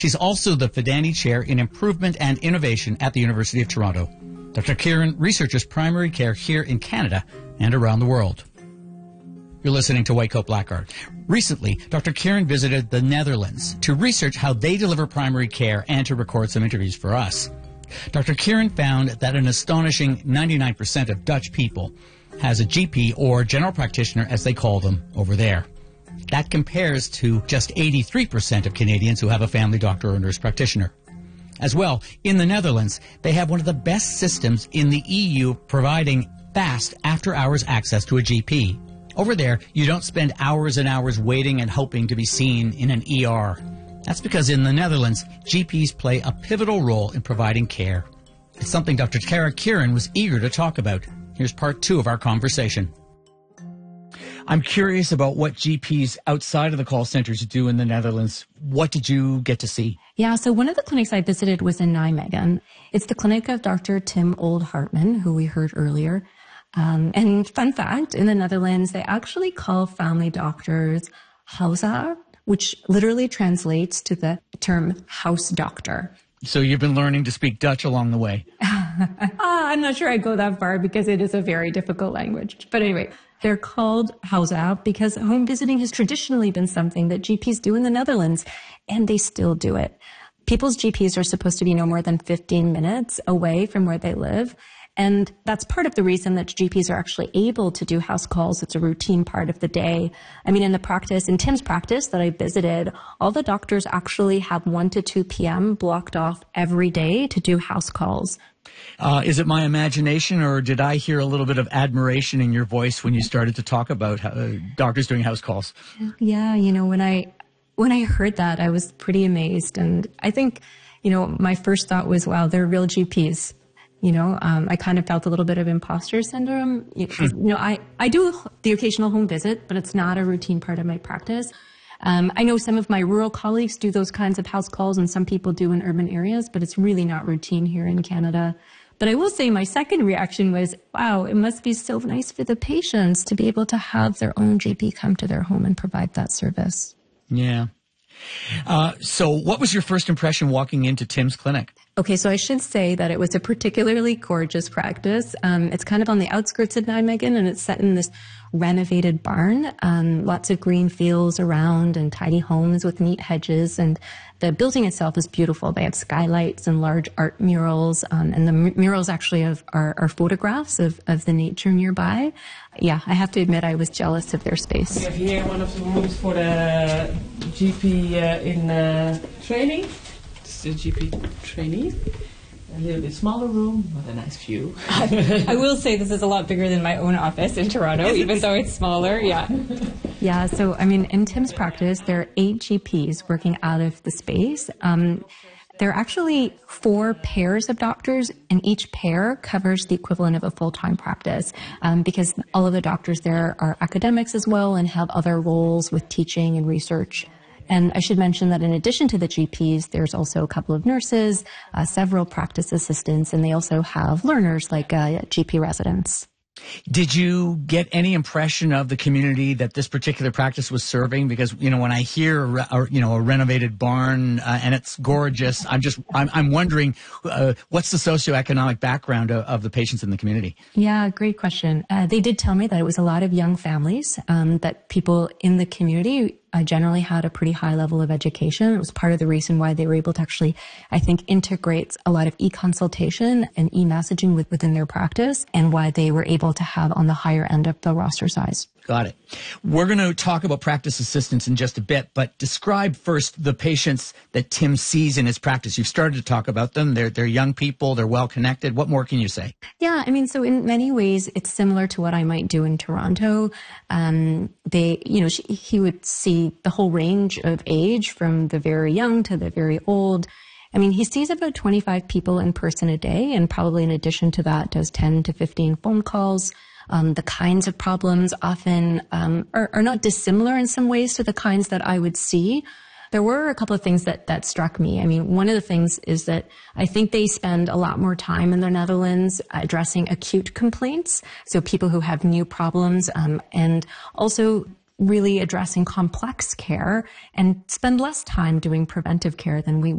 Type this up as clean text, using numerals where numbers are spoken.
She's also the Fidani Chair in Improvement and Innovation at the University of Toronto. Dr. Kieran researches primary care here in Canada and around the world. You're listening to White Coat Black Art. Recently, Dr. Kieran visited the Netherlands to research how they deliver primary care and to record some interviews for us. Dr. Kieran found that an astonishing 99% of Dutch people has a GP or general practitioner, as they call them, over there. That compares to just 83% of Canadians who have a family doctor or nurse practitioner. As well, in the Netherlands, they have one of the best systems in the EU providing fast after-hours access to a GP. Over there, you don't spend hours and hours waiting and hoping to be seen in an ER. That's because in the Netherlands, GPs play a pivotal role in providing care. It's something Dr. Kara Kieran was eager to talk about. Here's part 2 of our conversation. I'm curious about what GPs outside of the call centers do in the Netherlands. What did you get to see? Yeah, so one of the clinics I visited was in Nijmegen. It's the clinic of Dr. Tim Old-Hartman, who we heard earlier. And fun fact, in the Netherlands, they actually call family doctors huisarts, which literally translates to the term house doctor. So you've been learning to speak Dutch along the way. I'm not sure I go that far because it is a very difficult language. But anyway, they're called huisarts because home visiting has traditionally been something that GPs do in the Netherlands, and they still do it. People's GPs are supposed to be no more than 15 minutes away from where they live. And that's part of the reason that GPs are actually able to do house calls. It's a routine part of the day. I mean, in Tim's practice that I visited, all the doctors actually have 1 to 2 p.m. blocked off every day to do house calls. Is it my imagination, or did I hear a little bit of admiration in your voice when you started to talk about doctors doing house calls? Yeah, when I heard that, I was pretty amazed. And I think, my first thought was, wow, they're real GPs. I kind of felt a little bit of imposter syndrome. I do the occasional home visit, but it's not a routine part of my practice. I know some of my rural colleagues do those kinds of house calls, and some people do in urban areas, but it's really not routine here in Canada. But I will say my second reaction was, wow, it must be so nice for the patients to be able to have their own GP come to their home and provide that service. Yeah. So what was your first impression walking into Tim's clinic? Okay, so I should say that it was a particularly gorgeous practice. It's kind of on the outskirts of Nijmegen, and it's set in this renovated barn. Lots of green fields around and tidy homes with neat hedges. And the building itself is beautiful. They have skylights and large art murals. And the murals actually are photographs of the nature nearby. Yeah, I have to admit I was jealous of their space. We have here one of the rooms for the GP in training. It's the GP trainee. A little bit smaller room with a nice view. I will say this is a lot bigger than my own office in Toronto, even though it's smaller. Yeah. Yeah. So, in Tim's practice, there are 8 GPs working out of the space. There are actually 4 pairs of doctors, and each pair covers the equivalent of a full-time practice, because all of the doctors there are academics as well and have other roles with teaching and research. And I should mention that in addition to the GPs, there's also a couple of nurses, several practice assistants, and they also have learners like GP residents. Did you get any impression of the community that this particular practice was serving? Because, when I hear, a renovated barn and it's gorgeous, I'm wondering what's the socioeconomic background of the patients in the community? Yeah, great question. They did tell me that it was a lot of young families, that people in the community generally had a pretty high level of education. It was part of the reason why they were able to actually, I think, integrate a lot of e-consultation and e-messaging within their practice, and why they were able to have on the higher end of the roster size. Got it. We're going to talk about practice assistants in just a bit, but describe first the patients that Tim sees in his practice. You've started to talk about them. They're young people. They're well connected. What more can you say? Yeah, so in many ways, it's similar to what I might do in Toronto. He would see the whole range of age from the very young to the very old. He sees about 25 people in person a day, and probably in addition to that does 10 to 15 phone calls. The kinds of problems often are not dissimilar in some ways to the kinds that I would see. There were a couple of things that struck me. One of the things is that I think they spend a lot more time in the Netherlands addressing acute complaints, so people who have new problems, and also really addressing complex care, and spend less time doing preventive care than we